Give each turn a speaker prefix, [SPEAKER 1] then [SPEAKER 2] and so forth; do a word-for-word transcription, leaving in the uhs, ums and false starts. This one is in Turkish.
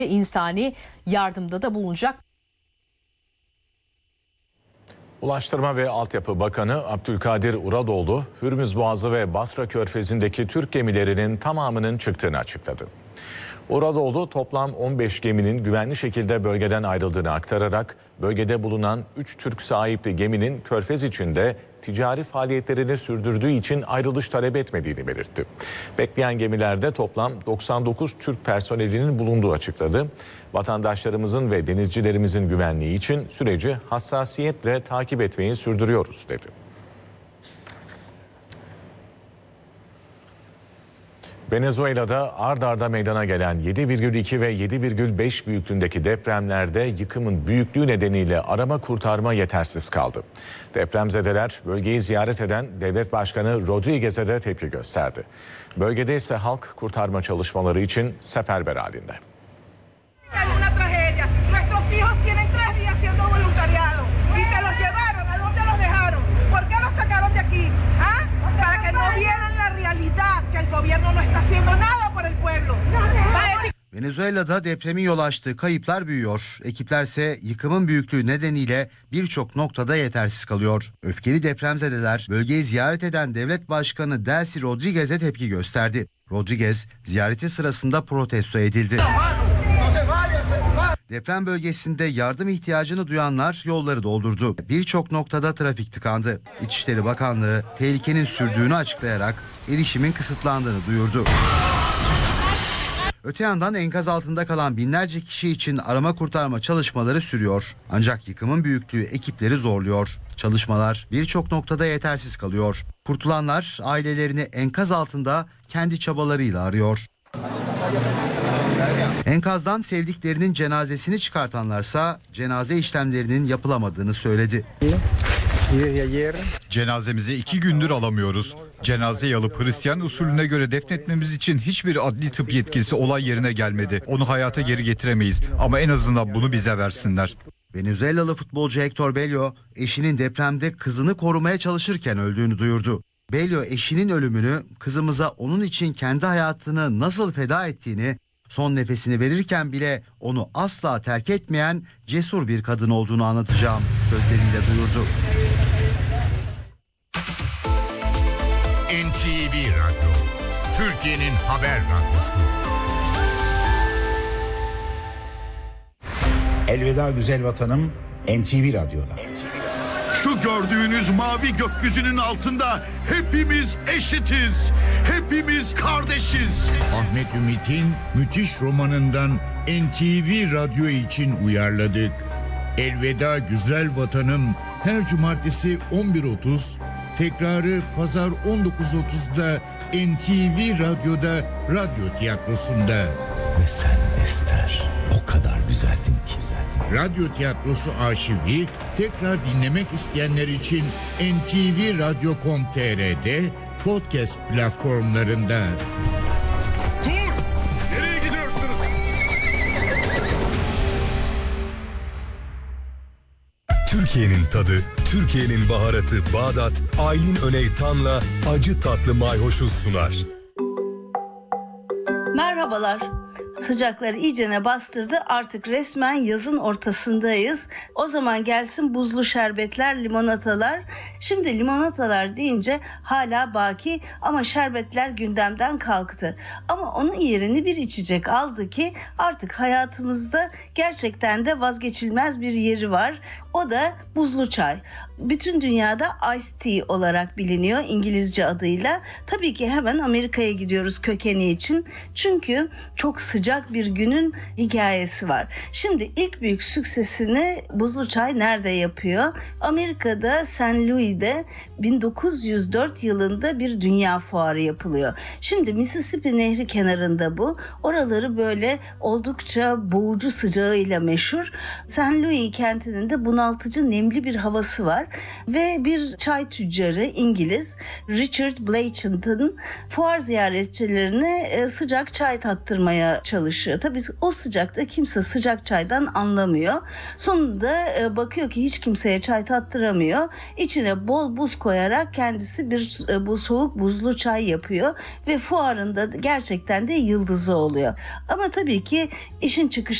[SPEAKER 1] insani yardımda da bulunacak.
[SPEAKER 2] Ulaştırma ve Altyapı Bakanı Abdülkadir Uradoğlu, Hürmüz Boğazı ve Basra Körfezi'ndeki Türk gemilerinin tamamının çıktığını açıkladı. Uradoğlu toplam on beş geminin güvenli şekilde bölgeden ayrıldığını aktararak bölgede bulunan üç Türk sahipli geminin Körfez içinde ticari faaliyetlerini sürdürdüğü için ayrılış talep etmediğini belirtti. Bekleyen gemilerde toplam doksan dokuz Türk personelinin bulunduğu açıkladı. Vatandaşlarımızın ve denizcilerimizin güvenliği için süreci hassasiyetle takip etmeyi sürdürüyoruz dedi. Venezuela'da ard arda meydana gelen yedi virgül iki ve yedi virgül beş büyüklüğündeki depremlerde yıkımın büyüklüğü nedeniyle arama kurtarma yetersiz kaldı. Depremzedeler bölgeyi ziyaret eden Devlet Başkanı Rodriguez'e de tepki gösterdi. Bölgede ise halk kurtarma çalışmaları için seferber halinde.
[SPEAKER 3] Venezuela'da depremin yol açtığı kayıplar büyüyor. Ekiplerse yıkımın büyüklüğü nedeniyle birçok noktada yetersiz kalıyor. Öfkeli depremzedeler bölgeyi ziyaret eden Devlet Başkanı Delcy Rodriguez'e tepki gösterdi. Rodriguez ziyareti sırasında protesto edildi. Deprem bölgesinde yardım ihtiyacını duyanlar yolları doldurdu. Birçok noktada trafik tıkandı. İçişleri Bakanlığı tehlikenin sürdüğünü açıklayarak erişimin kısıtlandığını duyurdu. Öte yandan enkaz altında kalan binlerce kişi için arama kurtarma çalışmaları sürüyor. Ancak yıkımın büyüklüğü ekipleri zorluyor. Çalışmalar birçok noktada yetersiz kalıyor. Kurtulanlar ailelerini enkaz altında kendi çabalarıyla arıyor. Enkazdan sevdiklerinin cenazesini çıkartanlarsa cenaze işlemlerinin yapılamadığını söyledi.
[SPEAKER 4] Cenazemizi iki gündür alamıyoruz. Cenazeyi alıp Hristiyan usulüne göre defnetmemiz için hiçbir adli tıp yetkilisi olay yerine gelmedi. Onu hayata geri getiremeyiz ama en azından bunu bize versinler.
[SPEAKER 3] Venezuelalı futbolcu Hector Bello eşinin depremde kızını korumaya çalışırken öldüğünü duyurdu. Bello eşinin ölümünü, kızımıza onun için kendi hayatını nasıl feda ettiğini, son nefesini verirken bile onu asla terk etmeyen cesur bir kadın olduğunu anlatacağım sözleriyle duyurdu.
[SPEAKER 5] N T V Radyo, Türkiye'nin haber radyosu.
[SPEAKER 6] Elveda güzel vatanım, N T V Radyo'da.
[SPEAKER 7] Şu gördüğünüz mavi gökyüzünün altında hepimiz eşitiz. Hepimiz kardeşiz.
[SPEAKER 5] Ahmet Ümit'in müthiş romanından N T V Radyo için uyarladık. Elveda güzel vatanım her cumartesi on bir otuz, tekrarı pazar on dokuz otuzda N T V Radyo'da Radyo Tiyatrosu'nda.
[SPEAKER 8] Ve sen Ester o kadar güzeldin ki.
[SPEAKER 5] Radyo Tiyatrosu arşivi tekrar dinlemek isteyenler için N T V Radyo nokta com nokta t r'de podcast platformlarında.
[SPEAKER 7] Dur! Nereye gidiyorsunuz?
[SPEAKER 9] Türkiye'nin tadı, Türkiye'nin baharatı Bağdat, Aylin Öney Tan'la acı tatlı mayhoşuz sunar.
[SPEAKER 10] Merhabalar. Sıcaklar iyicene bastırdı. Artık resmen yazın ortasındayız. O zaman gelsin buzlu şerbetler, limonatalar. Şimdi limonatalar deyince hala baki ama şerbetler gündemden kalktı. Ama onun yerini bir içecek aldı ki artık hayatımızda gerçekten de vazgeçilmez bir yeri var. O da buzlu çay. Bütün dünyada iced tea olarak biliniyor İngilizce adıyla. Tabii ki hemen Amerika'ya gidiyoruz kökeni için. Çünkü çok sıcak bir günün hikayesi var. Şimdi ilk büyük süksesini buzlu çay nerede yapıyor? Amerika'da Saint Louis'de bin dokuz yüz dört yılında bir dünya fuarı yapılıyor. Şimdi Mississippi Nehri kenarında bu. Oraları böyle oldukça boğucu sıcağıyla meşhur. Saint Louis kentinin de bunaltıcı nemli bir havası var. Ve bir çay tüccarı İngiliz Richard Blanchard'ın fuar ziyaretçilerine sıcak çay tattırmaya çalışıyor. Tabii o sıcakta kimse sıcak çaydan anlamıyor. Sonunda e, bakıyor ki hiç kimseye çay tattıramıyor. İçine bol buz koyarak kendisi bir e, bu soğuk buzlu çay yapıyor ve fuarında gerçekten de yıldızı oluyor. Ama tabii ki işin çıkışı